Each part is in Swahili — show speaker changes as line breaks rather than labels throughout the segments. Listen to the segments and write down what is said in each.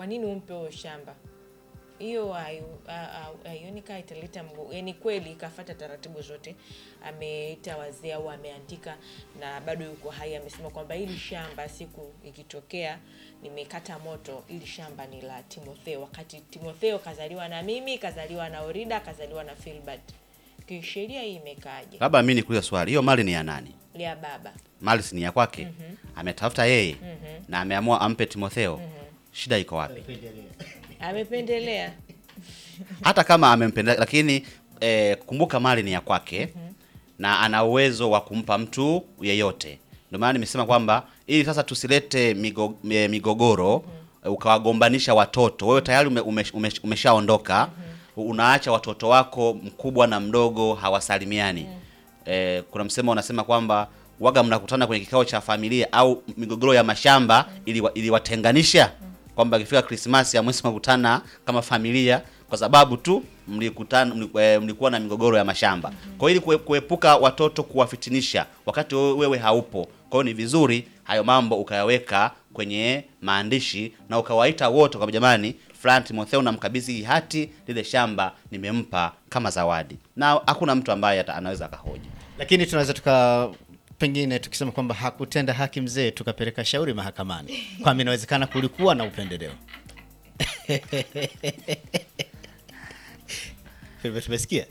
kwa nini umpe huo shamba? Hiyo haionika italeta yani kweli ikafuata taratibu zote. Ameita wazee au ameandika na bado yuko hai, amesema kwamba hili shamba siku ikitokea nimekata moto, hili shamba ni la Timotheo, wakati Timotheo kazaliwa na mimi, kazaliwa na Orida, kazaliwa na Philbert. Kisheria hii imekaaje?
Baba, mimi nikuuliza swali. Hiyo mali ni ya nani?
Ya baba.
Mali si ni ya kwake. Ametafuta yeye na ameamua ampe Timotheo. Shida iko wapi?
Amependelea.
Hata kama amempendelea, lakini kumbuka mali ni ya kwake na ana uwezo wa kumpa mtu yeyote. Ndio maana nimesema kwamba ili sasa tusilete migogoro ukawagombanisha watoto. Wewe tayari umeshaondoka, unaacha watoto wako mkubwa na mdogo hawasalimiani. Kuna msemo unasema kwamba waga mnakutana kwenye kikao cha familia au migogoro ya mashamba ili watenganisha, kwamba ikifika Christmas ya mwezi mkutana kama familia kwa sababu tu mlikuwa na migogoro ya mashamba. Kwa hiyo ili kuepuka watoto kuwafitinisha wakati wewe haupo, kwa hiyo ni vizuri hayo mambo ukayaweka kwenye maandishi na ukawaita wote kwa jamani, fulani Timotheo namkabidhi hati lile shamba nimempa kama zawadi. Na hakuna mtu ambaye anaweza akahoji.
Lakini tunaweza pengine tukisema kwamba hakutenda haki mzee tukapeleka shauri mahakamani. Kwa mimi inawezekana kulikuwa na upendeleo. Tumesikia?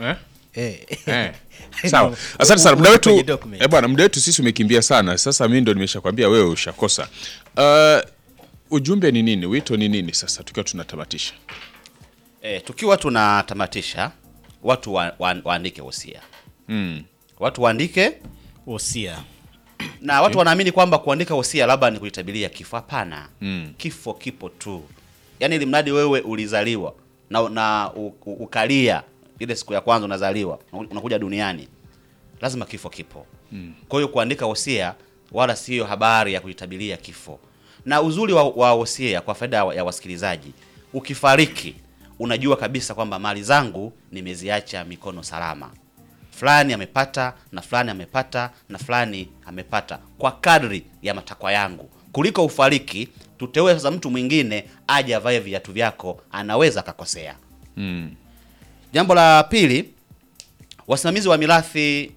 Sawa. Asante sana. Muda wetu bwana, muda wetu sisi umekimbia sana. Sasa mimi ndo nimeshakwambia wewe ushakosa. Ujumbe ni nini? Wito ni nini sasa tukiwa tunatamatisha?
Tukiwa tunatamatisha, watu waandike wosia. Watu waandike wosia. Na watu wanaamini kwamba kuandika wosia labda ni kuitabilia kifo. Hapana. Kifo kipo tu. Yaani ili mradi wewe ulizaliwa na ukalia ile siku ya kwanza unazaliwa, unakuja duniani, lazima kifo kipo. Kwa hiyo kuandika wosia wala sio habari ya kuitabilia kifo. Na uzuri wa wosia kwa faida ya wasikilizaji, ukifariki unajua kabisa kwamba mali zangu nimeziacha mikono salama. Fulani amepata na fulani amepata na fulani amepata kwa kadri ya matakwa yangu. Kuliko ufariki tuteue sasa mtu mwingine aje avae viatu vyako, anaweza akakosea. Jambo la pili, wasimamizi wa mirathi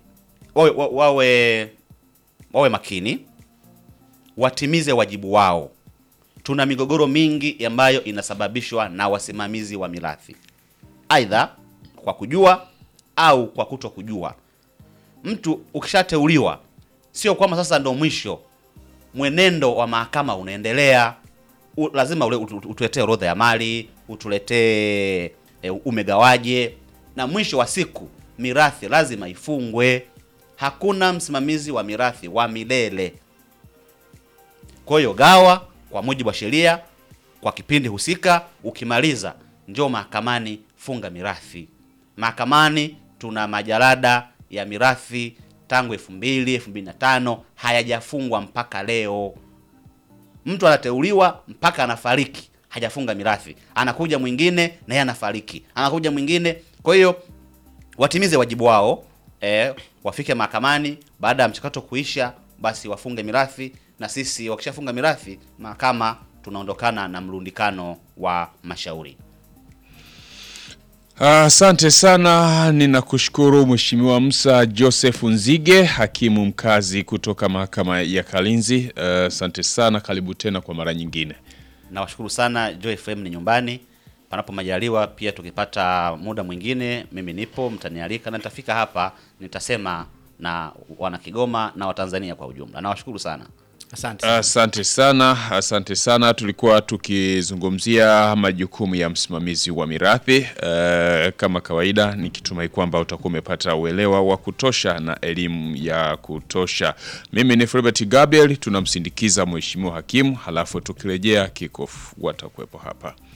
wawe makini, watimize wajibu wao. Tuna migogoro mingi ambayo inasababishwa na wasimamizi wa mirathi, aidha kwa kujua au kwa kutokujua. Mtu ukishateuliwa sio kwamba sasa ndo mwisho. Mwenendo wa mahakama unaendelea. Lazima utuletee orodha ya mali, utuletee umegawaje, na mwisho wa siku mirathi lazima ifungwe. Hakuna msimamizi wa mirathi wa milele. Kwa hiyo gawa kwa mujibu wa sheria kwa kipindi husika, ukimaliza njoo mahakamani, funga mirathi. Mahakamani tuna majalada ya mirathi tangu 2005 hayajafungwa mpaka leo. Mtu anateuliwa mpaka anafariki hajafunga mirathi. Anakuja mwingine na yeye anafariki. Anakuja mwingine. Kwa hiyo watimize wajibu wao, wafike mahakamani baada ya mchakato kuisha, basi wafunge mirathi, na sisi wakishafunga mirathi mahakama tunaondokana na mrundikano wa mashauri.
Asante sana, ninakushukuru Mheshimiwa Musa Joseph Nzige, hakimu mkazi kutoka mahakama ya Kalinzi. Asante sana, karibu tena kwa mara nyingine.
Nawashukuru sana. Joy FM ni nyumbani. Panapo majaliwa pia tukipata muda mwingine mimi nipo, mtanialika na nitafika hapa, nitasema na wana Kigoma na Watanzania kwa ujumla. Nawashukuru sana.
Asante sana. Tulikuwa tukizungumzia majukumu ya msimamizi wa mirathi. Kama kawaida nikitumai kwamba utakuwa umepata uelewa wa kutosha na elimu ya kutosha. Mimi ni Philbert Gabriel, tunamsindikiza Mheshimiwa hakimu, halafu tukirejea kikofu watakuwepo hapa.